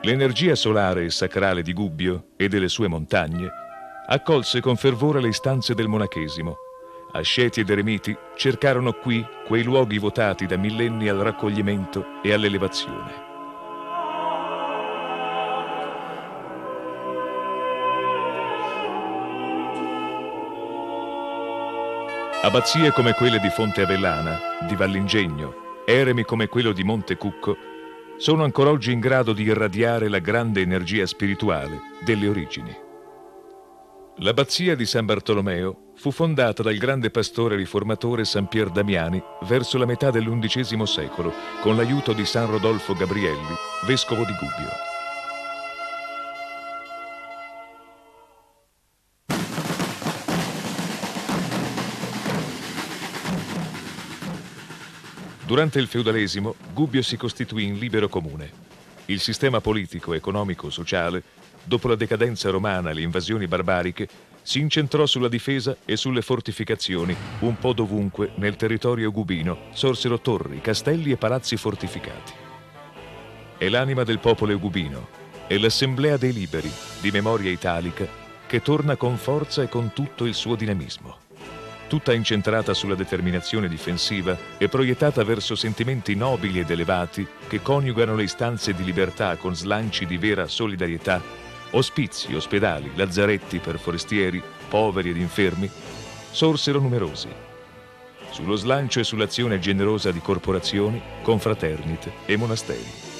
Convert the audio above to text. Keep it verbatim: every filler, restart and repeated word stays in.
L'energia solare e sacrale di Gubbio e delle sue montagne accolse con fervore le istanze del monachesimo. Asceti ed eremiti cercarono qui quei luoghi votati da millenni al raccoglimento e all'elevazione. Abbazie come quelle di Fonte Avellana, di Vallingegno, eremi come quello di Monte Cucco, sono ancora oggi in grado di irradiare la grande energia spirituale delle origini. L'abbazia di San Bartolomeo fu fondata dal grande pastore riformatore San Pier Damiani verso la metà dell'undicesimo secolo, con l'aiuto di San Rodolfo Gabrielli, vescovo di Gubbio. Durante il feudalesimo, Gubbio si costituì in libero comune. Il sistema politico, economico, sociale, dopo la decadenza romana e le invasioni barbariche, si incentrò sulla difesa e sulle fortificazioni. Un po' dovunque nel territorio gubino sorsero torri, castelli e palazzi fortificati. È l'anima del popolo gubino, è l'Assemblea dei Liberi, di memoria italica, che torna con forza e con tutto il suo dinamismo. Tutta incentrata sulla determinazione difensiva e proiettata verso sentimenti nobili ed elevati che coniugano le istanze di libertà con slanci di vera solidarietà, ospizi, ospedali, lazzaretti per forestieri, poveri ed infermi, sorsero numerosi. Sullo slancio e sull'azione generosa di corporazioni, confraternite e monasteri.